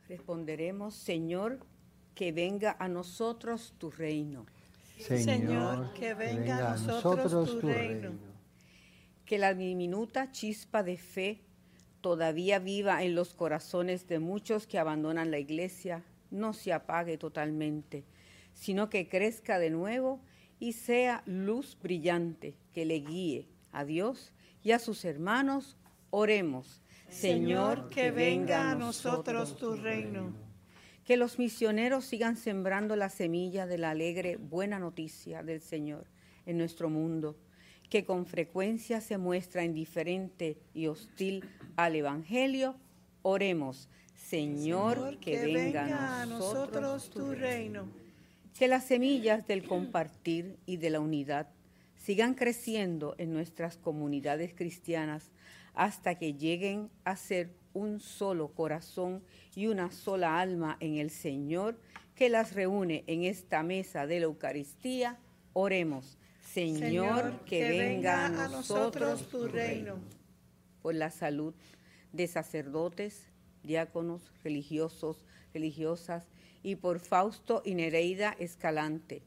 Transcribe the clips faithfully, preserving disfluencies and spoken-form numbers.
Responderemos, Señor, que venga a nosotros tu reino. Señor, que venga a nosotros tu reino. Que la diminuta chispa de fe, todavía viva en los corazones de muchos que abandonan la iglesia, no se apague totalmente, sino que crezca de nuevo y sea luz brillante que le guíe a Dios y a sus hermanos. Oremos, Señor, que venga a nosotros tu reino. Que los misioneros sigan sembrando la semilla de la alegre buena noticia del Señor en nuestro mundo, que con frecuencia se muestra indiferente y hostil al Evangelio. Oremos, Señor, Señor, que, que venga, venga a nosotros tu reino. Que las semillas del compartir y de la unidad sigan creciendo en nuestras comunidades cristianas hasta que lleguen a ser un solo corazón y una sola alma en el Señor, que las reúne en esta mesa de la Eucaristía. Oremos, Señor, Señor que, que venga, venga a nosotros tu reino. Por la salud de sacerdotes, diáconos, religiosos, religiosas, y por Fausto y Nereida Escalante,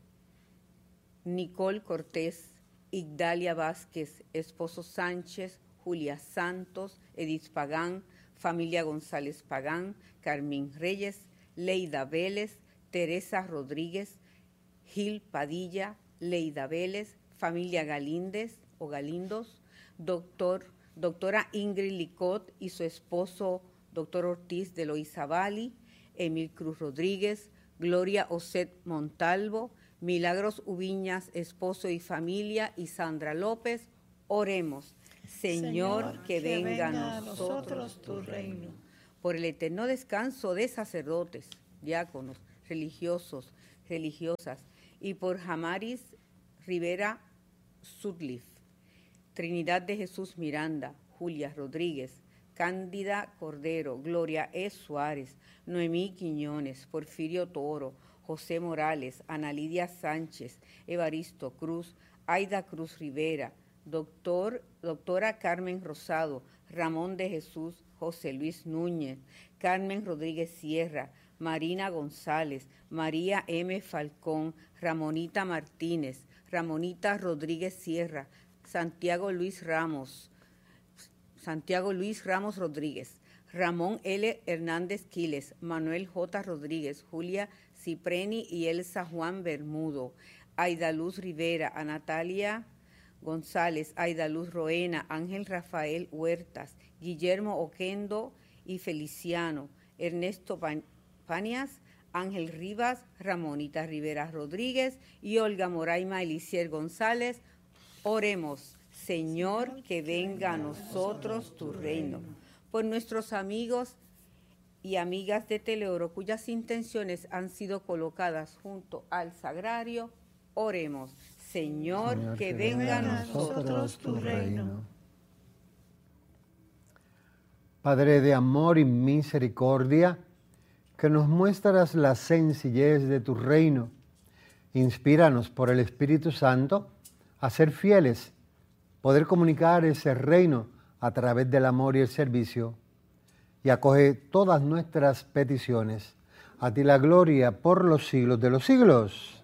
Nicole Cortés, Igdalia Vázquez, Esposo Sánchez, Julia Santos, Edith Pagán, familia González Pagán, Carmín Reyes, Leida Vélez, Teresa Rodríguez, Gil Padilla, Leida Vélez, familia Galíndez o Galindos, doctor, doctora Ingrid Licot y su esposo, doctor Ortiz de Loizabali, Emil Cruz Rodríguez, Gloria Oset Montalvo, Milagros Ubiñas, esposo y familia, y Sandra López. Oremos, Señor, Señor que, que venga, venga a nosotros tu reino. Por el eterno descanso de sacerdotes, diáconos, religiosos, religiosas, y por Jamaris Rivera Sutliff, Trinidad de Jesús Miranda, Julia Rodríguez, Cándida Cordero, Gloria E. Suárez, Noemí Quiñones, Porfirio Toro, José Morales, Ana Lidia Sánchez, Evaristo Cruz, Aida Cruz Rivera, doctor, doctora Carmen Rosado, Ramón de Jesús, José Luis Núñez, Carmen Rodríguez Sierra, Marina González, María M. Falcón, Ramonita Martínez, Ramonita Rodríguez Sierra, Santiago Luis Ramos, Santiago Luis Ramos Rodríguez, Ramón L. Hernández Quiles, Manuel J. Rodríguez, Julia Cipreni y Elsa Juan Bermudo, Aida Luz Rivera, a Natalia González, Aida Luz Roena, Ángel Rafael Huertas, Guillermo Oquendo y Feliciano, Ernesto Panias, Ángel Rivas, Ramonita Rivera Rodríguez y Olga Moraima Elicier González. Oremos, Señor, que venga a nosotros tu reino. Por nuestros amigos y amigas de Teleoro, cuyas intenciones han sido colocadas junto al sagrario, oremos, Señor, Señor que, que venga a nosotros tu reino. Padre de amor y misericordia, que nos muestras la sencillez de tu reino, inspíranos por el Espíritu Santo a ser fieles, poder comunicar ese reino a través del amor y el servicio, y acoge todas nuestras peticiones. A ti la gloria por los siglos de los siglos.